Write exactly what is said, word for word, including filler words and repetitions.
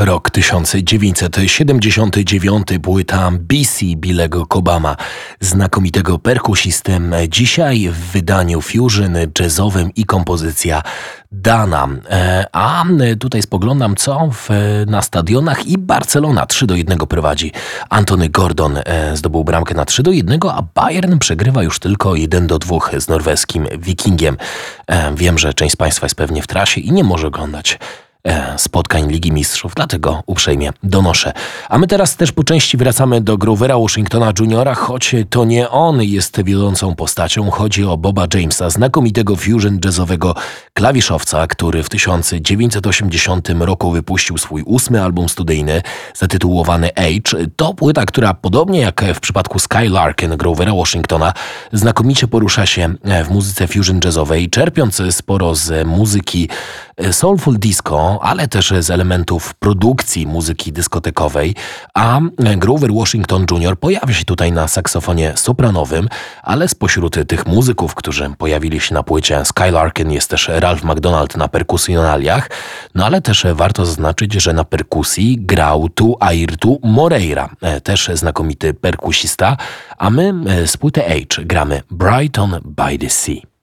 Rok tysiąc dziewięćset siedemdziesiąty dziewiąty, płyta B C Billego Cobhama, znakomitego perkusisty. Dzisiaj w wydaniu fusion jazzowym i kompozycja Dana. A tutaj spoglądam, co w, na stadionach i Barcelona trzy do jednego prowadzi. Anthony Gordon zdobył bramkę na trzy do jednego, a Bayern przegrywa już tylko jeden do dwóch z norweskim Wikingiem. Wiem, że część z Państwa jest pewnie w trasie i nie może oglądać spotkań Ligi Mistrzów, dlatego uprzejmie donoszę. A my teraz też po części wracamy do Groovera Washingtona juniora, choć to nie on jest wiodącą postacią. Chodzi o Boba Jamesa, znakomitego fusion jazzowego klawiszowca, który w tysiąc dziewięćset osiemdziesiątym roku wypuścił swój ósmy album studyjny zatytułowany Age. To płyta, która podobnie jak w przypadku Skylarkin Groovera Washingtona znakomicie porusza się w muzyce fusion jazzowej, czerpiąc sporo z muzyki soulful disco, ale też z elementów produkcji muzyki dyskotekowej, a Grover Washington junior pojawia się tutaj na saksofonie sopranowym, ale spośród tych muzyków, którzy pojawili się na płycie Skylarkin, jest też Ralph McDonald na perkusjonaliach, no ale też warto zaznaczyć, że na perkusji grał tu Airtu Moreira, też znakomity perkusista, a my z płyty Age gramy Brighton by the Sea.